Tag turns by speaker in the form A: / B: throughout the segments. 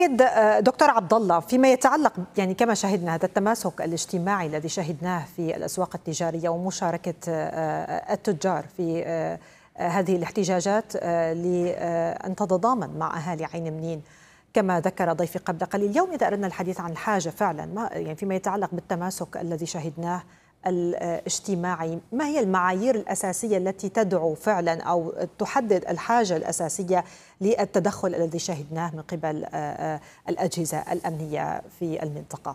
A: دكتور عبد الله، فيما يتعلق يعني كما شهدنا هذا التماسك الاجتماعي الذي شهدناه في الأسواق التجارية ومشاركة التجار في هذه الاحتجاجات لأن تتضامن مع أهالي عين منين كما ذكر ضيفي قبل قليل. اليوم إذا أردنا الحديث عن الحاجة فعلا يعني فيما يتعلق بالتماسك الذي شهدناه الاجتماعي، ما هي المعايير الأساسية التي تدعو فعلا أو تحدد الحاجة الأساسية للتدخل الذي شهدناه من قبل الأجهزة الأمنية في المنطقة؟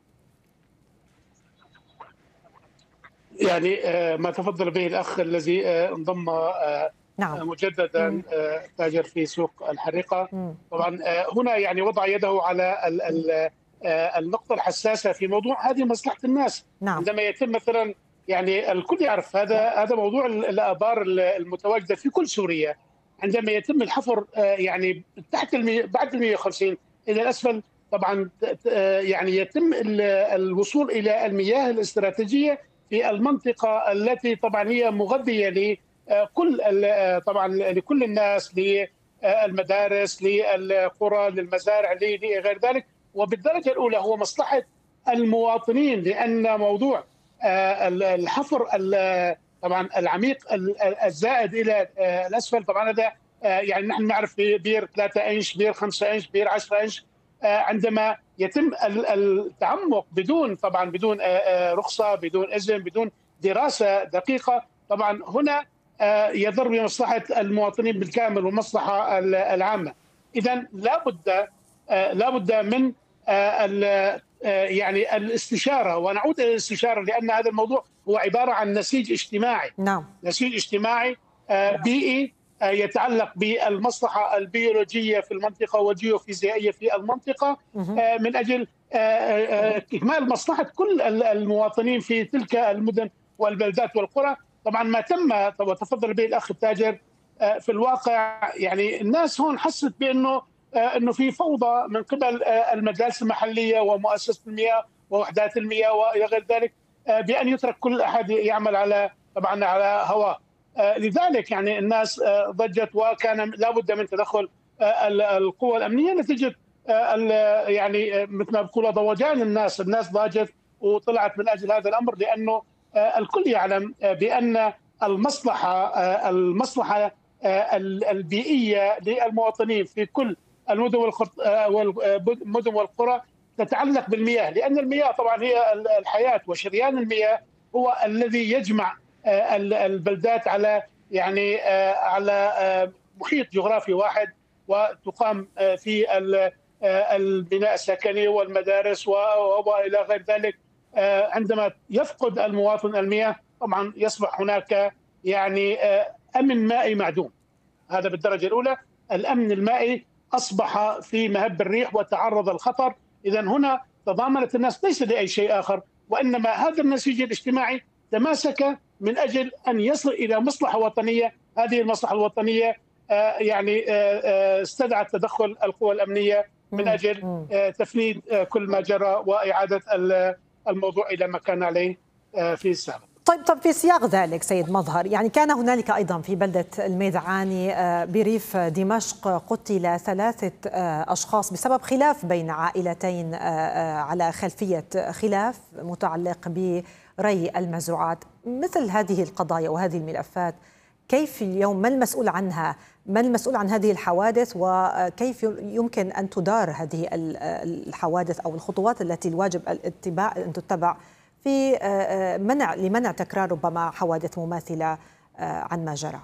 B: يعني ما تفضل به الأخ الذي انضم
A: نعم.
B: مجددا تاجر في سوق الحريقة. طبعا هنا يعني وضع يده على النقطة الحساسة في موضوع هذه مصلحة الناس.
A: نعم.
B: عندما يتم مثلا يعني الكل يعرف هذا موضوع الآبار المتواجدة في كل سوريا. عندما يتم الحفر يعني تحت بعد 150 إلى الأسفل، طبعا يعني يتم الوصول إلى المياه الاستراتيجية في المنطقة التي طبعا هي مغذية لكل طبعا لكل الناس، للمدارس، للقرى، للمزارع، لغير ذلك. وبالدرجة الأولى هو مصلحة المواطنين، لأن موضوع الحفر طبعا العميق الزائد إلى الأسفل، طبعا هذا يعني نحن نعرف بير 3 إنش، بير 5 إنش، بير 10 إنش. عندما يتم التعمق بدون رخصة، بدون إذن، بدون دراسة دقيقة، طبعا هنا يضر بمصلحة المواطنين بالكامل والمصلحة العامة. إذن لا بد من يعني الاستشارة، ونعود إلى الاستشارة لأن هذا الموضوع هو عبارة عن نسيج اجتماعي.
A: نعم.
B: نسيج اجتماعي بيئي يتعلق بالمصلحة البيولوجية في المنطقة والجيوفيزيائية في المنطقة من أجل إكمال مصلحة كل المواطنين في تلك المدن والبلدات والقرى. طبعا ما تم وتفضل به الأخ التاجر في الواقع، يعني الناس هون حست انه في فوضى من قبل المجالس المحليه ومؤسسه المياه ووحدات المياه والى غير ذلك، بان يترك كل احد يعمل طبعا على هواه. لذلك يعني الناس ضجت، وكان لابد من تدخل القوى الامنيه نتيجه يعني مثل ما بقول ضوجان الناس ضاجت وطلعت من اجل هذا الامر، لانه الكل يعلم بان المصلحه البيئيه للمواطنين في كل المدن والقرى تتعلق بالمياه، لأن المياه طبعا هي الحياة، وشريان المياه هو الذي يجمع البلدات على على محيط جغرافي واحد، وتقام في البناء السكني والمدارس وإلى غير ذلك. عندما يفقد المواطن المياه طبعا يصبح هناك أمن مائي معدوم. هذا بالدرجة الأولى. الأمن المائي أصبح في مهب الريح وتعرض الخطر. إذن هنا تضامنت الناس ليس لأي شيء آخر، وإنما هذا النسيج الاجتماعي تماسك من أجل أن يصل إلى مصلحة وطنية. هذه المصلحة الوطنية استدعت تدخل القوى الأمنية من أجل تفنيد كل ما جرى وإعادة الموضوع إلى ما كان عليه في السابق.
A: طيب في سياق ذلك سيد مظهر، يعني كان هنالك أيضا في بلدة الميدعاني بريف دمشق قتل 3 أشخاص بسبب خلاف بين عائلتين على خلفية خلاف متعلق بري المزروعات. مثل هذه القضايا وهذه الملفات كيف اليوم، ما المسؤول عنها، من المسؤول عن هذه الحوادث، وكيف يمكن أن تدار هذه الحوادث أو الخطوات التي الواجب أن تتبع في لمنع تكرار ربما حوادث مماثلة عن ما جرى؟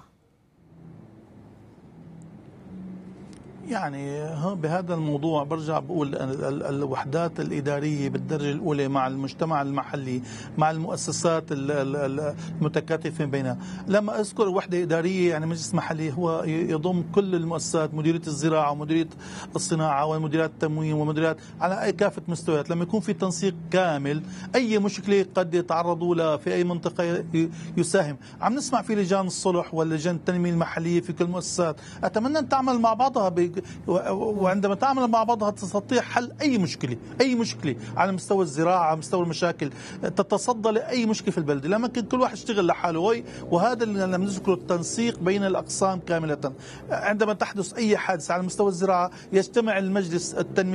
C: يعني بهذا الموضوع برجع بقول الوحدات الإدارية بالدرجة الأولى مع المجتمع المحلي، مع المؤسسات المتكاتفة بينها. لما أذكر وحدة إدارية يعني مجلس محلي هو يضم كل المؤسسات، مديرية الزراعة ومديرية الصناعة ومديريات التموين ومديريات على كافة مستويات. لما يكون في تنسيق كامل أي مشكلة قد يتعرضوا لها في أي منطقة يساهم. عم نسمع في لجان الصلح واللجان التنمية المحلية في كل المؤسسات، أتمنى أن تعمل مع بعضها وعندما تعمل مع بعضها تستطيع حل أي مشكلة على مستوى الزراعة، على مستوى المشاكل، تتصدى لأي مشكلة في البلدة. لما كل واحد يشتغل لحاله، وهذا اللي لم نذكره التنسيق بين الأقسام كاملة. عندما تحدث أي حادثة على مستوى الزراعة يجتمع المجلس التنمية